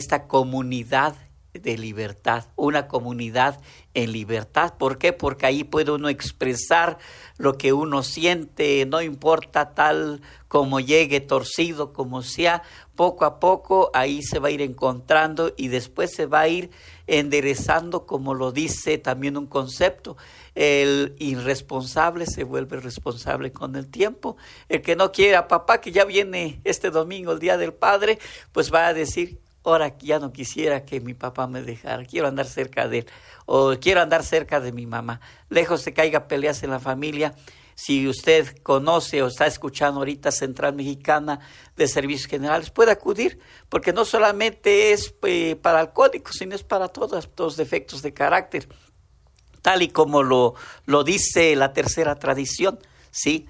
esta comunidad de libertad, una comunidad en libertad. ¿Por qué? Porque ahí puede uno expresar lo que uno siente, no importa tal como llegue, torcido como sea, poco a poco ahí se va a ir encontrando y después se va a ir enderezando, como lo dice también un concepto. El irresponsable se vuelve responsable con el tiempo. El que no quiere a papá, que ya viene este domingo, el Día del Padre, pues va a decir: ahora ya no quisiera que mi papá me dejara, quiero andar cerca de él, o quiero andar cerca de mi mamá. Lejos de que haya peleas en la familia, si usted conoce o está escuchando ahorita Central Mexicana de Servicios Generales, puede acudir, porque no solamente es para alcohólicos, sino es para todos los defectos de carácter, tal y como lo dice la tercera tradición. Sí,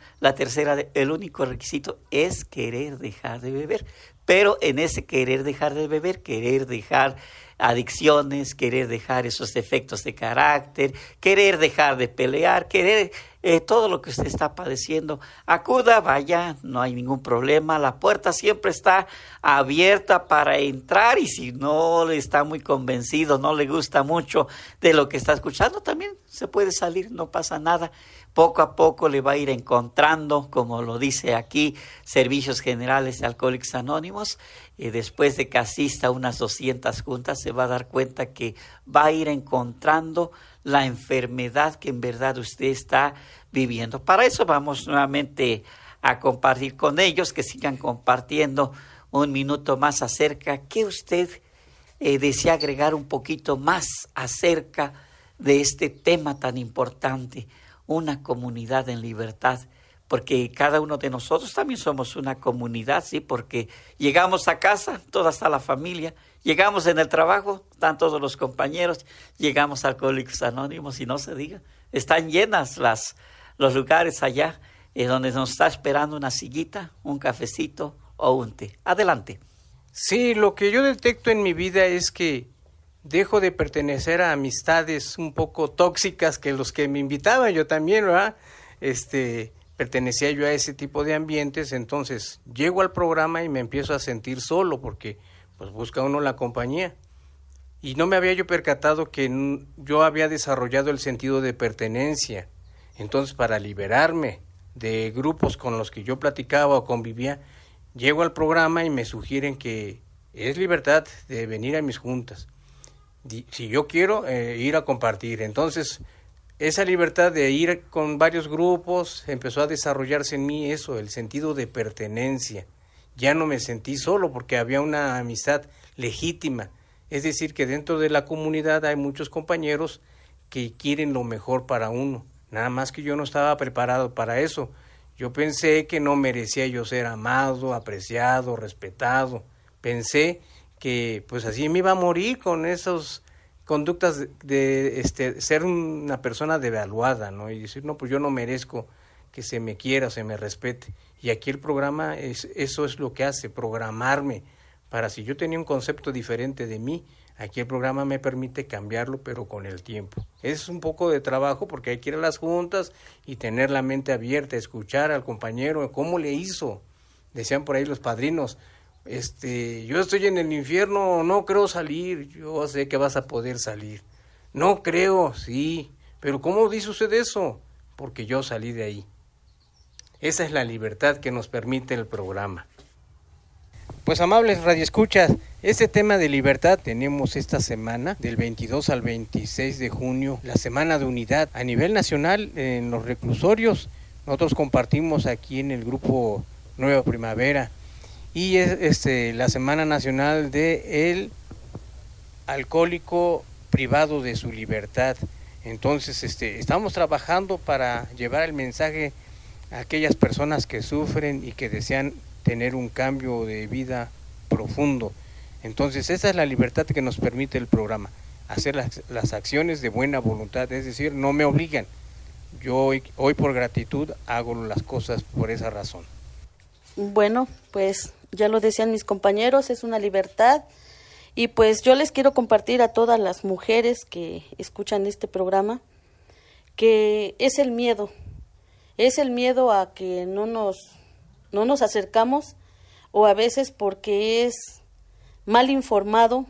el único requisito es querer dejar de beber, pero en ese querer dejar de beber, querer dejar adicciones, querer dejar esos defectos de carácter, querer dejar de pelear, querer todo lo que usted está padeciendo, acuda, vaya, no hay ningún problema, la puerta siempre está abierta para entrar, y si no le está muy convencido, no le gusta mucho de lo que está escuchando, también se puede salir, no pasa nada. Poco a poco le va a ir encontrando, como lo dice aquí, Servicios Generales de Alcohólicos Anónimos. Después de que asista a unas 200 juntas, se va a dar cuenta que va a ir encontrando la enfermedad que en verdad usted está viviendo. Para eso vamos nuevamente a compartir con ellos, que sigan compartiendo un minuto más acerca que usted desea agregar un poquito más acerca de este tema tan importante. Una comunidad en libertad, porque cada uno de nosotros también somos una comunidad, ¿sí? Porque llegamos a casa, toda está la familia, llegamos en el trabajo, están todos los compañeros, llegamos a Alcohólicos Anónimos y no se diga, están llenas los lugares allá, donde nos está esperando una sillita, un cafecito o un té. Adelante. Sí, lo que yo detecto en mi vida es que dejo de pertenecer a amistades un poco tóxicas, que los que me invitaban, yo también, ¿verdad? Pertenecía yo a ese tipo de ambientes. Entonces llego al programa y me empiezo a sentir solo, porque pues busca uno la compañía. Y no me había yo percatado que yo había desarrollado el sentido de pertenencia. Entonces, para liberarme de grupos con los que yo platicaba o convivía, llego al programa y me sugieren que es libertad de venir a mis juntas. Si yo quiero ir a compartir. Entonces, esa libertad de ir con varios grupos empezó a desarrollarse en mí, eso, el sentido de pertenencia. Ya no me sentí solo porque había una amistad legítima. Es decir, que dentro de la comunidad hay muchos compañeros que quieren lo mejor para uno. Nada más que yo no estaba preparado para eso. Yo pensé que no merecía yo ser amado, apreciado, respetado. Pensé que pues así me iba a morir con esas conductas de ser una persona devaluada, ¿no? Y decir, no, pues yo no merezco que se me quiera, se me respete. Y aquí el programa eso es lo que hace, programarme para, si yo tenía un concepto diferente de mí, aquí el programa me permite cambiarlo, pero con el tiempo. Es un poco de trabajo porque hay que ir a las juntas y tener la mente abierta, escuchar al compañero, cómo le hizo. Decían por ahí los padrinos, yo estoy en el infierno, no creo salir. Yo sé que vas a poder salir. No creo, sí, pero ¿cómo dice usted eso? Porque yo salí de ahí. Esa es la libertad que nos permite el programa. Pues amables radioescuchas, este tema de libertad tenemos esta semana, del 22 al 26 de junio, la Semana de Unidad a nivel nacional en los reclusorios. Nosotros compartimos aquí en el grupo Nueva Primavera, y es la Semana Nacional de el Alcohólico Privado de su Libertad. Entonces estamos trabajando para llevar el mensaje a aquellas personas que sufren y que desean tener un cambio de vida profundo. Entonces esa es la libertad que nos permite el programa, hacer las acciones de buena voluntad, es decir, no me obligan. Yo hoy por gratitud hago las cosas por esa razón. Bueno, pues ya lo decían mis compañeros, es una libertad, y pues yo les quiero compartir a todas las mujeres que escuchan este programa que es el miedo a que no nos acercamos, o a veces porque es mal informado